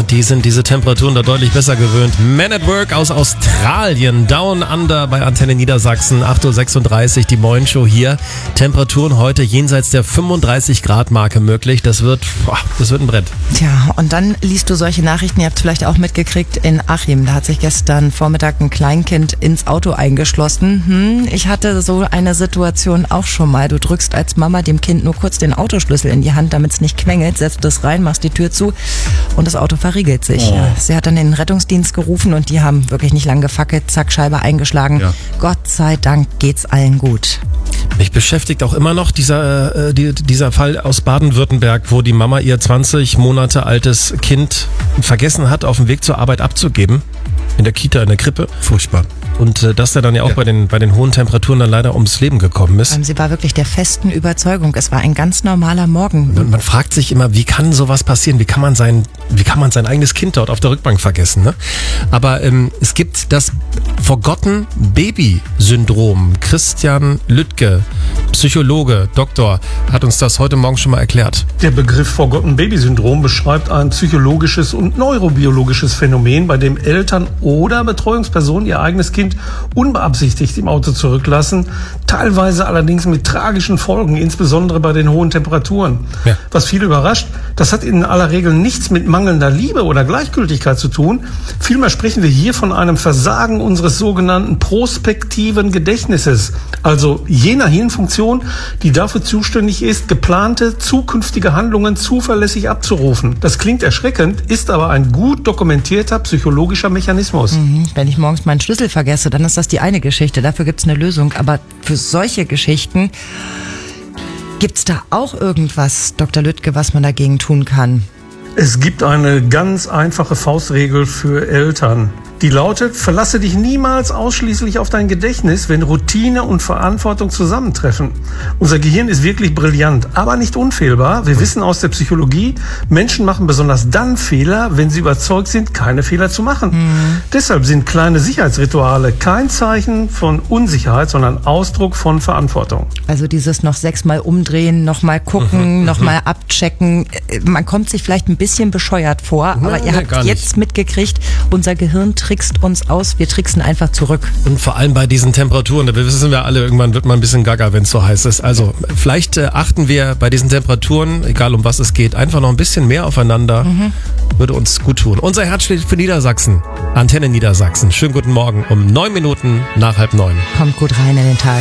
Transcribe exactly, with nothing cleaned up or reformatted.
die sind diese Temperaturen da deutlich besser gewöhnt. Men at Work aus Australien, Down Under bei Antenne Niedersachsen, acht Uhr sechsunddreißig, die Morgenshow hier. Temperaturen heute jenseits der fünfunddreißig Grad Marke möglich. Das wird, boah, das wird ein Brett. Tja, und dann liest du solche Nachrichten, ihr habt es vielleicht auch mitgekriegt, in Achim. Da hat sich gestern Vormittag ein Kleinkind ins Auto eingeschlossen. Hm, ich hatte so eine Situation auch schon mal. Du drückst als Mama dem Kind nur kurz den Autoschlüssel in die Hand, damit es nicht quengelt, setzt es rein, machst die Tür zu und das Auto verriegelt sich. Oh. Sie hat dann den Rettungsdienst gerufen und die haben wirklich nicht lang gefackelt, zack, Scheibe eingeschlagen. Ja. Gott sei Dank geht's allen gut. Mich beschäftigt auch immer noch dieser, äh, die, dieser Fall aus Baden-Württemberg, wo die Mama ihr zwanzig Monate altes Kind vergessen hat, auf dem Weg zur Arbeit abzugeben. In der Kita, in der Krippe. Furchtbar. Und äh, dass der dann ja auch ja. bei den bei den hohen Temperaturen dann leider ums Leben gekommen ist. Sie war wirklich der festen Überzeugung, es war ein ganz normaler Morgen. Und man fragt sich immer, wie kann sowas passieren? Wie kann man sein, wie kann man sein eigenes Kind dort auf der Rückbank vergessen? Ne? Aber ähm, es gibt das Forgotten Baby Syndrom. Christian Lüttke, Psychologe, Doktor, hat uns das heute Morgen schon mal erklärt. Der Begriff Forgotten Baby Syndrom beschreibt ein psychologisches und neurobiologisches Phänomen, bei dem Eltern oder Betreuungspersonen ihr eigenes Kind unbeabsichtigt im Auto zurücklassen, teilweise allerdings mit tragischen Folgen, insbesondere bei den hohen Temperaturen. Ja. Was viele überrascht, das hat in aller Regel nichts mit mangelnder Liebe oder Gleichgültigkeit zu tun. Vielmehr sprechen wir hier von einem Versagen unseres sogenannten prospektiven Gedächtnisses, also jener Hirnfunktion, die dafür zuständig ist, geplante zukünftige Handlungen zuverlässig abzurufen. Das klingt erschreckend, ist aber ein gut dokumentierter psychologischer Mechanismus. Mhm. Wenn ich morgens meinen Schlüssel vergesse, dann ist das die eine Geschichte, dafür gibt es eine Lösung. Aber für solche Geschichten gibt es da auch irgendwas, Doktor Lüttke, was man dagegen tun kann? Es gibt eine ganz einfache Faustregel für Eltern. Die lautet, verlasse dich niemals ausschließlich auf dein Gedächtnis, wenn Routine und Verantwortung zusammentreffen. Unser Gehirn ist wirklich brillant, aber nicht unfehlbar. Wir wissen aus der Psychologie, Menschen machen besonders dann Fehler, wenn sie überzeugt sind, keine Fehler zu machen. Mhm. Deshalb sind kleine Sicherheitsrituale kein Zeichen von Unsicherheit, sondern Ausdruck von Verantwortung. Also dieses noch sechsmal umdrehen, nochmal gucken, nochmal abchecken. Man kommt sich vielleicht ein bisschen bescheuert vor, aber Nein, ihr habt jetzt mitgekriegt, unser Gehirn trickst uns aus, wir tricksen einfach zurück. Und vor allem bei diesen Temperaturen, da wissen wir alle, irgendwann wird man ein bisschen gaga, wenn es so heiß ist. Also vielleicht äh, achten wir bei diesen Temperaturen, egal um was es geht, einfach noch ein bisschen mehr aufeinander, mhm. würde uns gut tun. Unser Herz schlägt für Niedersachsen, Antenne Niedersachsen. Schönen guten Morgen um neun Minuten nach halb neun. Kommt gut rein in den Tag.